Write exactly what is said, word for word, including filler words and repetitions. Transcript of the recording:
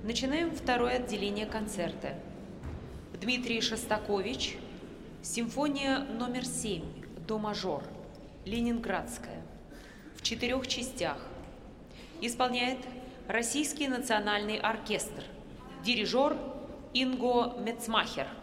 Начинаем второе отделение концерта. Дмитрий Шостакович, симфония номер семь, до мажор, Ленинградская, в четырех частях. Исполняет Российский национальный оркестр, дирижер Инго Мецмахер.